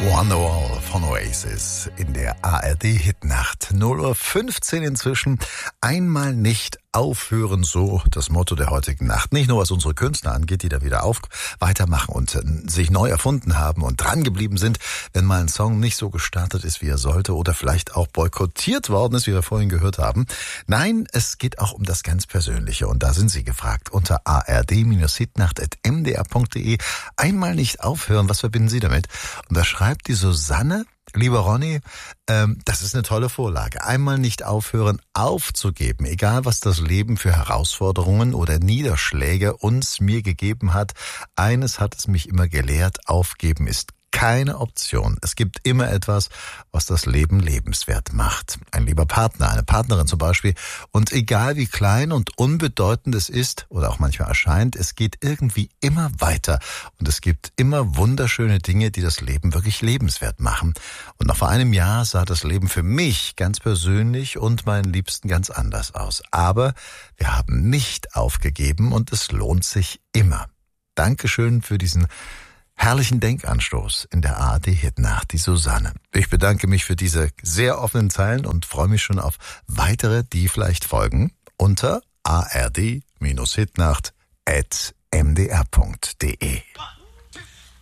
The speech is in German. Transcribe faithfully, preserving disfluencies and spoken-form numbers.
Wonderwall von Oasis in der A R D-Hitnacht. null Uhr fünfzehn inzwischen. Einmal nicht aufhören, so das Motto der heutigen Nacht. Nicht nur was unsere Künstler angeht, die da wieder auf weitermachen und äh, sich neu erfunden haben und dran geblieben sind, wenn mal ein Song nicht so gestartet ist, wie er sollte oder vielleicht auch boykottiert worden ist, wie wir vorhin gehört haben. Nein, es geht auch um das ganz Persönliche und da sind Sie gefragt. Unter a r d hitnacht at m d r punkt d e. Einmal nicht aufhören, was verbinden Sie damit? Und da schreibt die Susanne: Lieber Ronny, ähm, das ist eine tolle Vorlage. Einmal nicht aufhören, aufzugeben, egal was das Leben für Herausforderungen oder Niederschläge uns mir gegeben hat. Eines hat es mich immer gelehrt: Aufgeben ist keine Option. Es gibt immer etwas, was das Leben lebenswert macht. Ein lieber Partner, eine Partnerin zum Beispiel. Und egal wie klein und unbedeutend es ist oder auch manchmal erscheint, es geht irgendwie immer weiter. Und es gibt immer wunderschöne Dinge, die das Leben wirklich lebenswert machen. Und noch vor einem Jahr sah das Leben für mich ganz persönlich und meinen Liebsten ganz anders aus. Aber wir haben nicht aufgegeben und es lohnt sich immer. Dankeschön für diesen herrlichen Denkanstoß in der A R D-Hitnacht, die Susanne. Ich bedanke mich für diese sehr offenen Zeilen und freue mich schon auf weitere, die vielleicht folgen, unter a r d Bindestrich hitnacht at m d r punkt d e.